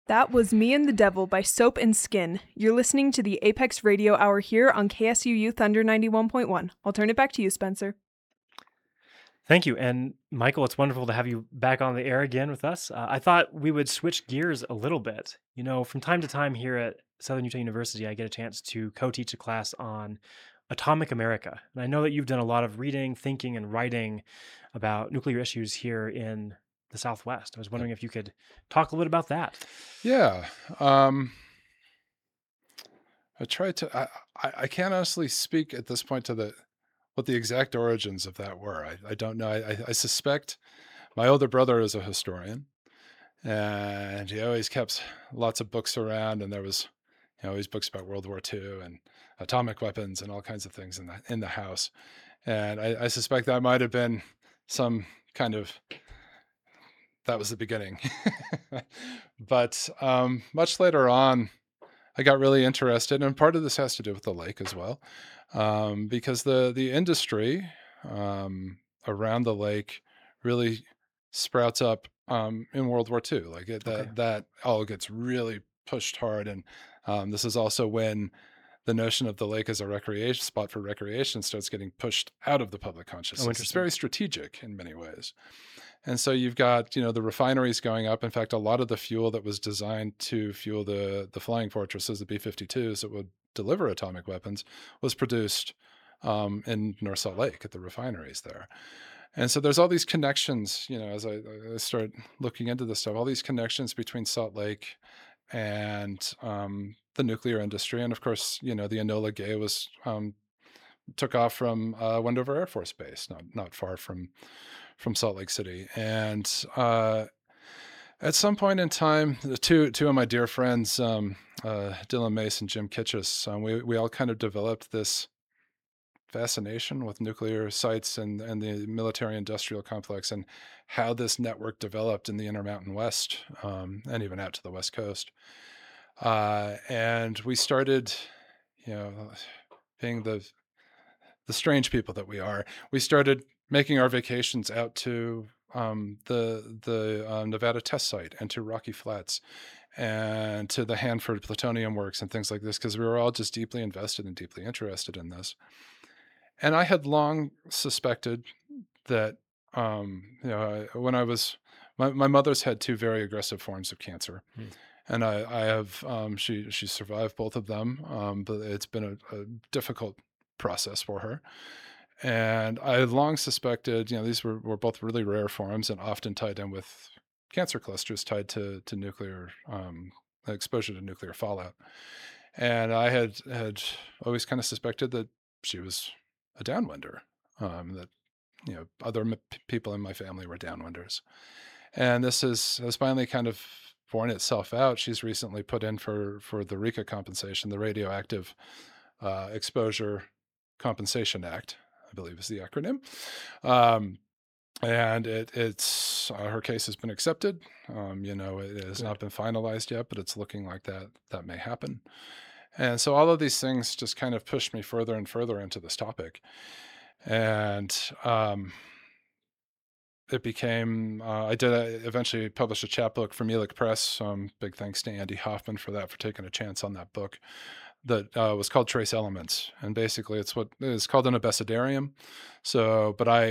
That was Me and the Devil by Soap and Skin. You're listening to the Apex Radio Hour here on KSUU Thunder 91.1. I'll turn it back to you, Spencer. Thank you. And Michael, it's wonderful to have you back on the air again with us. I thought we would switch gears a little bit. From time to time here at Southern Utah University, I get a chance to co-teach a class on Atomic America. And I know that you've done a lot of reading, thinking, and writing about nuclear issues here in the Southwest. I was wondering if you could talk a little about that. Yeah. I tried to, I can't honestly speak at this point to what the exact origins of that were. I don't know. I suspect my older brother is a historian, and he always kept lots of books around, and there was always books about World War II and atomic weapons and all kinds of things in the house. And I suspect that might have been some kind of, that was the beginning. But much later on, I got really interested, and part of this has to do with the lake as well, because the industry around the lake really sprouts up in World War II. Like that all gets really pushed hard, and this is also when the notion of the lake as a recreation spot for recreation starts getting pushed out of the public consciousness. It's very strategic in many ways. And so you've got, the refineries going up. In fact, a lot of the fuel that was designed to fuel the flying fortresses, the B-52s that would deliver atomic weapons, was produced in North Salt Lake at the refineries there. And so there's all these connections, as I start looking into this stuff, all these connections between Salt Lake and the nuclear industry. And of course, the Enola Gay was took off from Wendover Air Force Base, not far from Salt Lake City. And at some point in time, the two of my dear friends, Dylan Mace and Jim Kitchus, we all kind of developed this fascination with nuclear sites and the military industrial complex, and how this network developed in the Intermountain West, and even out to the West Coast. And we started, being the strange people that we are, we started making our vacations out to the Nevada test site and to Rocky Flats and to the Hanford Plutonium Works and things like this, because we were all just deeply invested and deeply interested in this. And I had long suspected that, when I was, my mother's had two very aggressive forms of cancer. And I have, she survived both of them, but it's been a difficult process for her. And I had long suspected, these were both really rare forms and often tied in with cancer clusters tied to nuclear exposure to nuclear fallout. And I had always kind of suspected that she was a downwinder, that other people in my family were downwinders. And this has finally kind of borne itself out. She's recently put in for the RECA compensation, the Radioactive Exposure Compensation Act, I believe is the acronym. And it's her case has been accepted. It has not been finalized yet, but it's looking like that may happen. And so all of these things just kind of pushed me further and further into this topic. And it became, I did eventually publish a chapbook for Melick Press. Big thanks to Andy Hoffman for taking a chance on that book. That was called Trace Elements. And basically it's what is called an abecedarium. So, but I